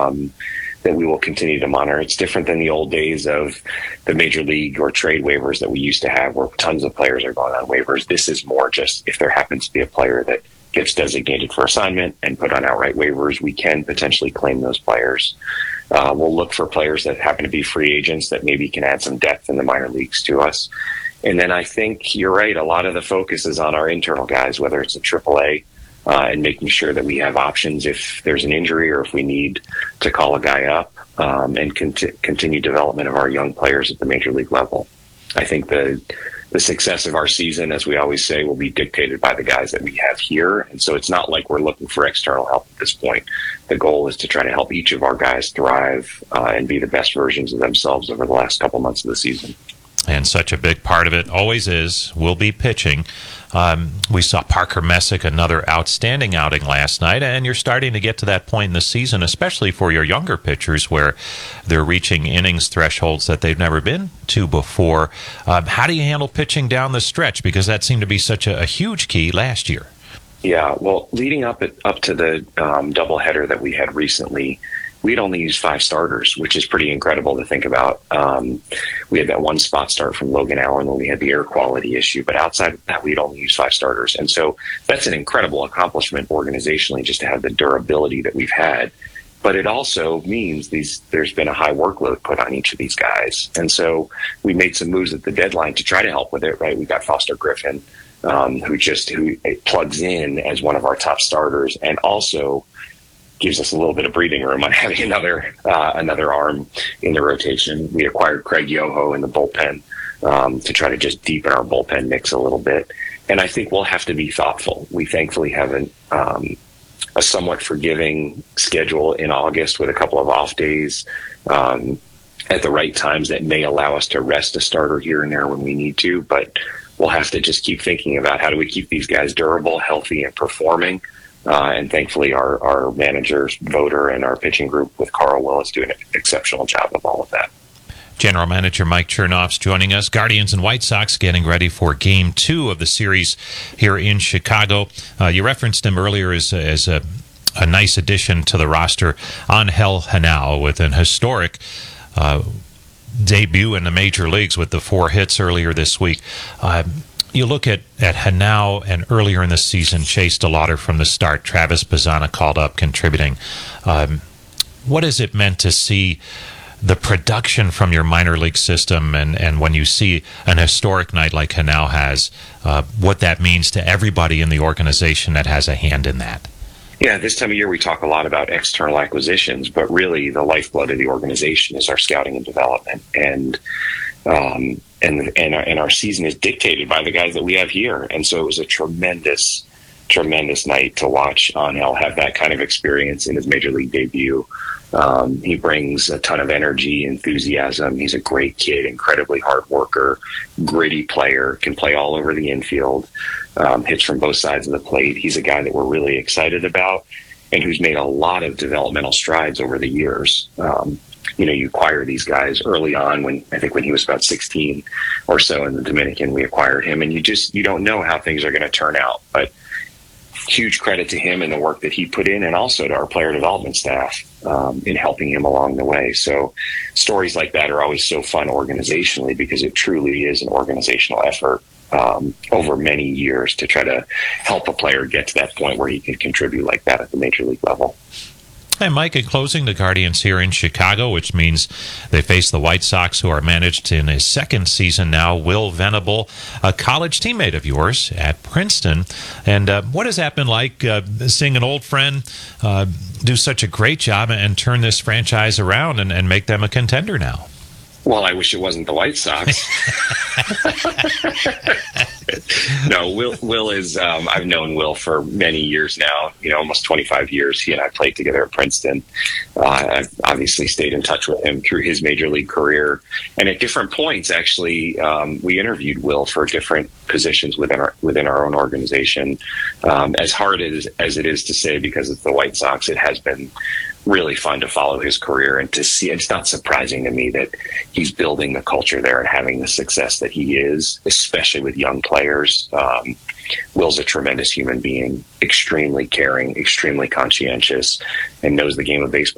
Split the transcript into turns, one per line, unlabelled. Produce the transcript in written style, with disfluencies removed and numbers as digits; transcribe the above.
that we will continue to monitor. It's different than the old days of the major league or trade waivers that we used to have where tons of players are going on waivers. This is more just if there happens to be a player that gets designated for assignment and put on outright waivers, we can potentially claim those players. We'll look for players that happen to be free agents that maybe can add some depth in the minor leagues to us. And then I think you're right. A lot of the focus is on our internal guys, whether it's a AAA, and making sure that we have options if there's an injury or if we need to call a guy up, and continue development of our young players at the major league level. I think the success of our season, as we always say, will be dictated by the guys that we have here. And so it's not like we're looking for external help at this point. The goal is to try to help each of our guys thrive and be the best versions of themselves over the last couple months of the season.
And such a big part of it always will be pitching. We saw Parker Messick, another outstanding outing last night, and you're starting to get to that point in the season, especially for your younger pitchers, where they're reaching innings thresholds that they've never been to before. How do you handle pitching down the stretch? Because that seemed to be such a huge key last year.
Yeah, well, leading up to the doubleheader that we had recently, we'd only used 5 starters, which is pretty incredible to think about. We had that one spot start from Logan Allen when we had the air quality issue, but outside of that, we'd only used 5 starters. And so that's an incredible accomplishment organizationally just to have the durability that we've had. But it also means there's been a high workload put on each of these guys. And so we made some moves at the deadline to try to help with it, right? We got Foster Griffin, who plugs in as one of our top starters and also gives us a little bit of breathing room on having another arm in the rotation. We acquired Craig Yoho in the bullpen to try to just deepen our bullpen mix a little bit. And I think we'll have to be thoughtful. We thankfully have a somewhat forgiving schedule in August with a couple of off days at the right times that may allow us to rest a starter here and there when we need to. But we'll have to just keep thinking about how do we keep these guys durable, healthy, and performing. And thankfully, our managers, Voter, and our pitching group with Carl Willis doing an exceptional job of all of that.
General Manager Mike Chernoff's joining us. Guardians and White Sox getting ready for Game 2 of the series here in Chicago. You referenced him earlier as a nice addition to the roster, Angel Henao, with an historic debut in the major leagues with the 4 hits earlier this week. You look at Henao, and earlier in the season, Chase DeLauder from the start, Travis Bazzana called up, contributing. What has it meant to see the production from your minor league system, and when you see an historic night like Henao has, what that means to everybody in the organization that has a hand in that?
Yeah, this time of year we talk a lot about external acquisitions, but really the lifeblood of the organization is our scouting and development. And our season is dictated by the guys that we have here. And so it was a tremendous night to watch Angel have that kind of experience in his major league debut. He brings a ton of energy, enthusiasm. He's a great kid, incredibly hard worker, gritty player, can play all over the infield, hits from both sides of the plate. He's a guy that we're really excited about and who's made a lot of developmental strides over the years. You acquire these guys early on when he was about 16 or so in the Dominican, we acquired him, and you don't know how things are going to turn out. But huge credit to him and the work that he put in, and also to our player development staff in helping him along the way. So stories like that are always so fun organizationally because it truly is an organizational effort over many years to try to help a player get to that point where he can contribute like that at the major league level.
And Mike, in closing, the Guardians here in Chicago, which means they face the White Sox, who are managed in his second season now. Will Venable, a college teammate of yours at Princeton. And what has that been like, seeing an old friend do such a great job and turn this franchise around and make them a contender now?
Well, I wish it wasn't the White Sox. No, Will is, I've known Will for many years now, almost 25 years. He and I played together at Princeton. I've obviously stayed in touch with him through his major league career. And at different points, actually, we interviewed Will for different positions within our own organization. As hard as it is to say, because it's the White Sox, it has been really fun to follow his career and to see. It's not surprising to me that he's building the culture there and having the success that he is, especially with young players. Will's a tremendous human being, extremely caring, extremely conscientious, and knows the game of baseball